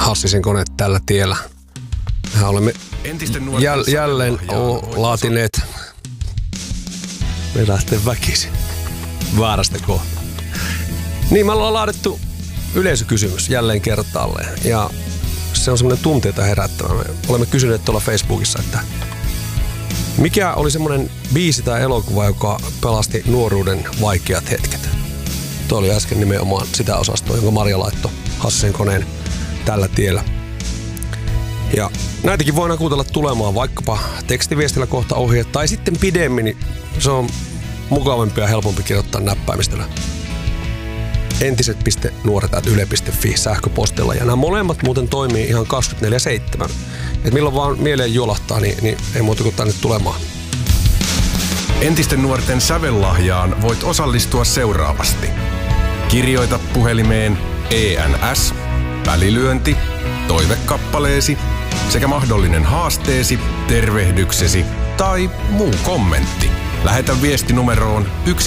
Hassisen koneet tällä tiellä. Mehän olemme jälleen laatineet. Me lähtee väkisin. Väärästä kohtaa. Niin, me ollaan laadittu yleisökysymys jälleen kertaalleen. Ja se on semmoinen tunteita herättävä. Me olemme kysyneet tuolla Facebookissa, että mikä oli semmoinen biisi tai elokuva, joka pelasti nuoruuden vaikeat hetket? Tuo oli äsken nimenomaan sitä osastoa, jonka Maria laittoi Hassisen koneen tällä tiellä. Ja näitäkin voidaan kuutella tulemaan vaikkapa tekstiviestillä kohta ohje tai sitten pidemmin, niin se on mukavampi ja helpompi kirjoittaa näppäimistöllä. entiset.nuoret@yle.fi sähköpostilla. Ja nämä molemmat muuten toimii ihan 24/7. Et milloin vaan mieleen juolahtaa, niin ei muuta kuin tänne tulemaan. Entisten nuorten sävellahjaan voit osallistua seuraavasti. Kirjoita puhelimeen ENS, välilyönti, toivekappaleesi sekä mahdollinen haasteesi, tervehdyksesi tai muu kommentti. Lähetä viesti numeroon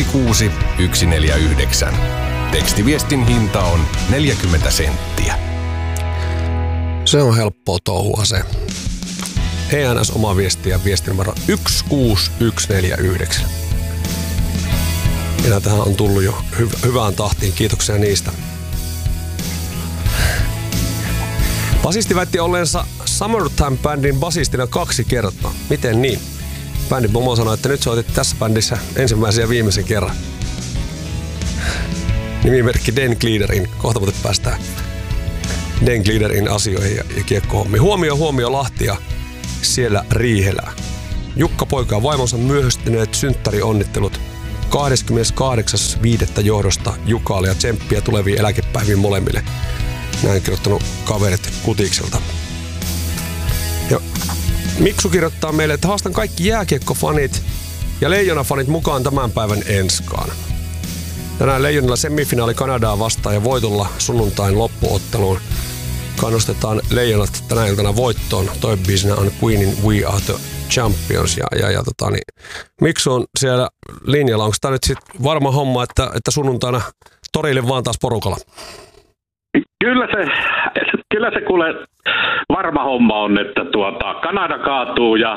16149. Tekstiviestin hinta on 40 senttiä. Se on helppoa touhua se. ENS oma viesti ja viestinumero 16149. Ja tähän on tullut jo hyvään tahtiin. Kiitoksia niistä. Basisti väitti olleensa Summertime-bändin basistina 2 kertaa. Miten niin? Bändin pomo sanoi, että nyt soitit tässä bändissä ensimmäisen ja viimeisen kerran. Nimimerkki Den Gliederin. Kohta muuten päästään Den Gliederin asioihin ja kiekkohommiin. Huomio Lahti ja siellä Riihelä. Jukka poika ja vaimonsa myöhästyneet synttärionnittelut 28.5. johdosta Jukalle ja tsemppiä tuleviin eläkepäiviin molemmille. Näin kirjoittanut kaverit Kutikselta. Ja Miksu kirjoittaa meille, että haastan kaikki jääkiekkofanit ja Leijona-fanit mukaan tämän päivän enskaan. Tänään Leijonilla semifinaali Kanadaa vastaan ja voitolla sunnuntain loppuotteluun. Kannustetaan Leijonat tänä iltana voittoon. Toi biisinä on Queenin We Are The Champions. Miksu on siellä linjalla. Onko tämä nyt sit varma homma, että sunnuntaina torille vaan taas porukalla? Kyllä se kuule varma homma on, että Kanada kaatuu ja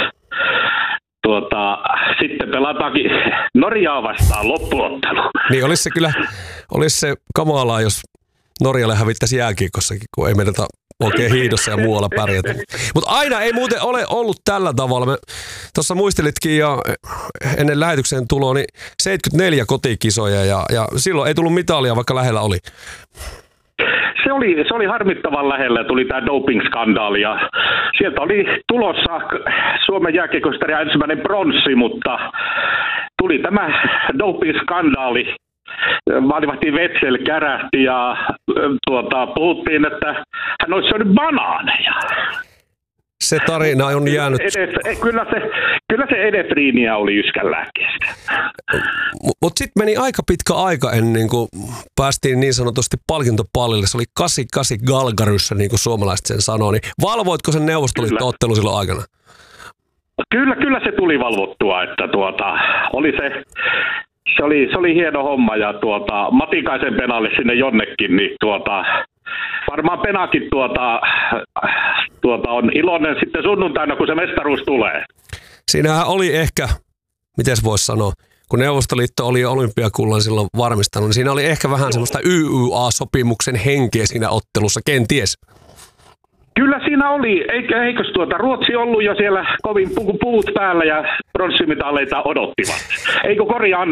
sitten pelataankin Norjaa vastaan loppuottelu. Niin olisi se kamalaa, jos Norjalle hävittäisi jääkiekossakin, kun ei menetä oikein hiidossa ja muualla pärjätä. Mutta aina ei muuten ole ollut tällä tavalla. Me tuossa muistelitkin jo ennen lähetyksen tuloa, niin 74 kotikisoja ja silloin ei tullut mitalia, vaikka lähellä oli. Se oli harmittavan lähellä, tuli tämä doping-skandaali ja sieltä oli tulossa Suomen jääkiekkohistoria ensimmäinen pronssi, mutta tuli tämä doping-skandaali. Maalivahti Wetzel kärähti ja puhuttiin, että hän olisi syönyt banaaneja. Se tarina on jäänyt. Kyllä se edefriiniä oli yskän lääkkeestä. Mutta sitten meni aika pitkä aika ennen kuin päästiin niin sanotusti palkintopallille. Se oli 88 Galgaryssä, niin kuin suomalaiset sen sanoo. Niin valvoitko sen Neuvostoliitto-ottelu silloin aikana? Kyllä se tuli valvottua, että oli se oli hieno homma ja Matikaisen Penalle sinne jonnekin, niin varmaan Penakin on iloinen sitten sunnuntaina, kun se mestaruus tulee. Siinähän oli ehkä, miten voisi sanoa, kun Neuvostoliitto oli olympiakullan silloin varmistanut, niin siinä oli ehkä vähän semmoista YYA-sopimuksen henkeä siinä ottelussa, kenties. Kyllä siinä oli. Eikös Ruotsi ollut jo siellä kovin puut päällä ja pronssimitaleita odottivat? Eikö korjaan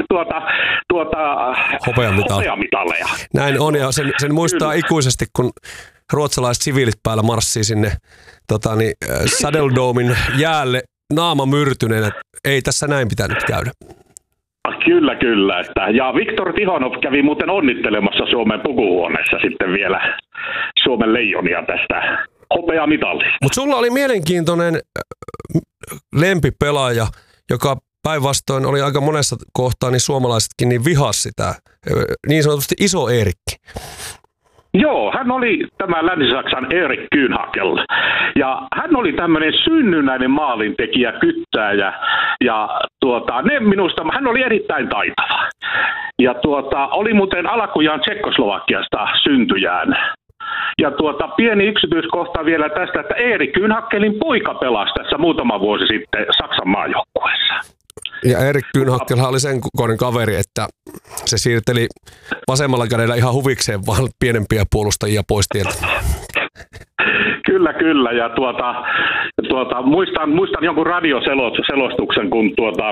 hopeamitaleja? Näin on ja sen muistaa ikuisesti, kun ruotsalaiset siviilit päällä marssii sinne Saddledomen jäälle naama myrtyneenä. Ei tässä näin pitänyt käydä. Kyllä. Ja Viktor Tihonov kävi muuten onnittelemassa Suomen pukuhuoneessa sitten vielä Suomen Leijonia tästä hopeamitallista. Mutta sulla oli mielenkiintoinen lempipelaaja, joka päinvastoin oli aika monessa kohtaa, niin suomalaisetkin niin vihasi sitä. Niin sanotusti Iso Eerikki. Joo, hän oli tämä Länsi-Saksan Erik Kühnhackl. Ja hän oli tämmöinen synnynnäinen maalintekijä, kyttääjä. Ja hän oli erittäin taitava. Ja oli muuten alkujaan Tsekkoslovakiasta syntyjään. Ja pieni yksityiskohta vielä tästä, että Erik Kynhakkelin poika pelasi tässä muutama vuosi sitten Saksan maajoukkueessa. Ja Erik Kynhakkelhan oli sen kokoinen kaveri, että se siirteli vasemmalla kädellä ihan huvikseen vaan pienempiä puolustajia pois tieltä. Kyllä. Ja muistan jonkun radioselostuksen, kun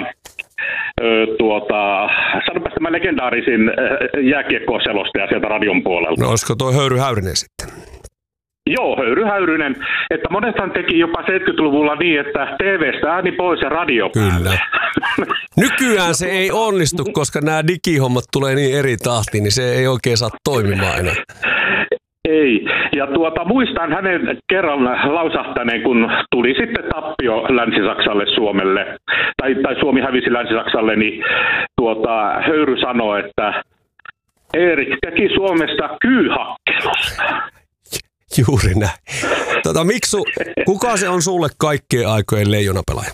sanopas tämä legendaarisin jääkiekko-selostaja sieltä radion puolelta. No olisiko toi Höyry Häyrinen sitten? Joo, Höyry Häyrinen. Että monethan teki jopa 70-luvulla niin, että TV:stä ääni pois ja radio päälle. Kyllä. Nykyään se ei onnistu, koska nämä digihommat tulee niin eri tahtiin, niin se ei oikein saa toimimaan enää. Ei. Ja muistan hänen kerran lausahtaneen, kun tuli sitten tappio Länsi-Saksalle Suomelle, tai Suomi hävisi Länsi-Saksalle, niin Höyry sanoi, että Erik teki Suomesta kyyhakkelusta. Juuri näin. Kuka se on sulle kaikkien aikojen leijonapelaaja?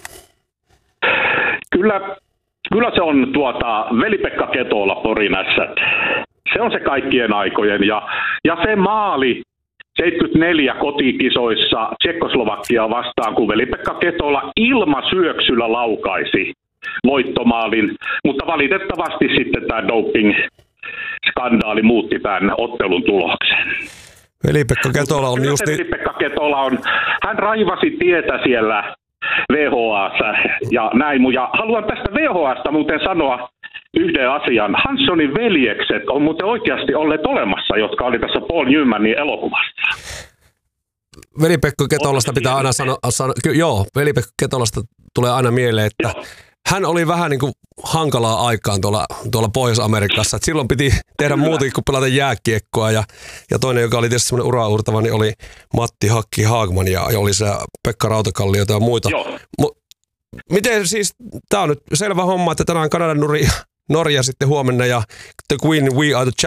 Kyllä se on Veli-Pekka Ketola, Porin Ässät. Se on se kaikkien aikojen. Ja se maali 74 kotikisoissa Tšekkoslovakiaa vastaan, kun Veli-Pekka Ketola ilmasyöksyllä laukaisi voittomaalin. Mutta valitettavasti sitten tämä doping-skandaali muutti tämän ottelun tuloksen. Veli-Pekka Ketola on just Veli-Pekka Ketola hän raivasi tietä siellä WHA:ssa ja näin. Ja haluan tästä WHA:sta muuten sanoa yhden asian. Hanssonin veljekset on muuten oikeasti olleet olemassa, jotka oli tässä Paul Newmanin elokuvassa. Veli-Pekka Ketolasta pitää aina sanoa, Veli-Pekka Ketolasta tulee aina mieleen, että hän oli vähän niin kuin hankalaa aikaan tuolla Pohjois-Amerikassa. Et silloin piti tehdä muutakin kuin pelata jääkiekkoa. Ja toinen, joka oli tietysti semmoinen ura-uurtava, niin oli Matti Hakki Haagman ja oli se Pekka Rautakallio ja muita. Miten siis, tää on nyt selvä homma, että tänään Kanadan Norja sitten huomenna ja The Queen We Are The